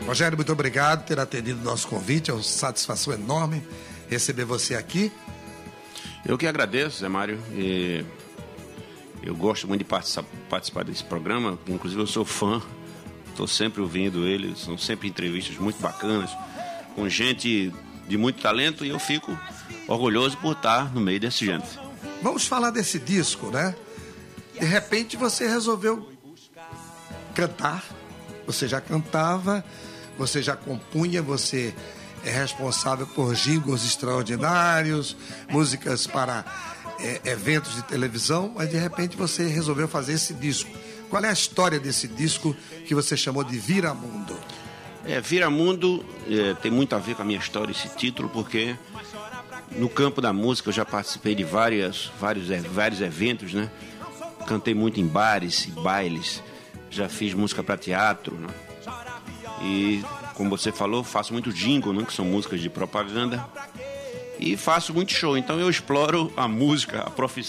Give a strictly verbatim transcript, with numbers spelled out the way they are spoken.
Rogério, muito obrigado por ter atendido o nosso convite. É uma satisfação enorme receber você aqui. Eu que agradeço, Zé Mário. E eu gosto muito de participar, participar desse programa. Inclusive, eu sou fã. Estou sempre ouvindo ele. São sempre entrevistas muito bacanas, com gente de muito talento. E eu fico orgulhoso por estar no meio desse gente. Vamos falar desse disco, né? De repente, você resolveu cantar. Você já cantava, você já compunha, você é responsável por jingles extraordinários, músicas para é, eventos de televisão, mas de repente você resolveu fazer esse disco. Qual é a história desse disco que você chamou de Viramundo? É, Viramundo é, tem muito a ver com a minha história, esse título, porque no campo da música eu já participei de várias, vários, vários eventos, né? Cantei muito em bares e bailes. Já fiz música para teatro, né? E, como você falou, faço muito jingle, né? Que são músicas de propaganda. E faço muito show. Então eu exploro a música, a profissão